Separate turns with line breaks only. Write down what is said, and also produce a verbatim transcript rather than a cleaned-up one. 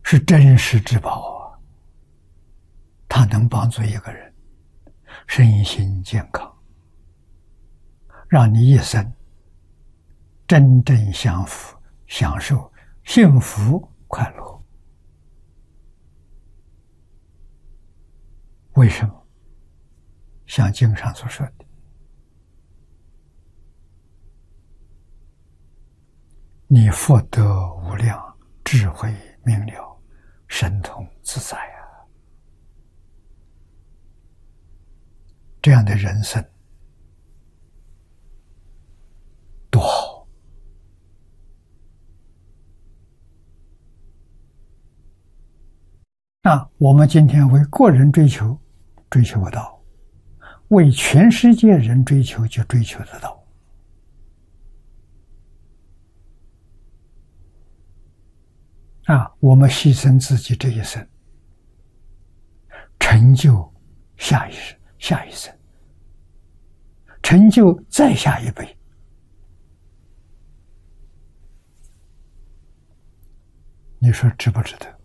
是真实之宝啊！它能帮助一个人身心健康，让你一生真正享福、享受幸福快乐。为什么？像经上所说的，你福德无量，智慧明了，神通自在啊！这样的人生多好！那我们今天为个人追求，追求不到；为全世界人追求，就追求得到。啊，我们牺牲自己这一生，成就下一世、下一生，成就再下一辈。你说值不值得？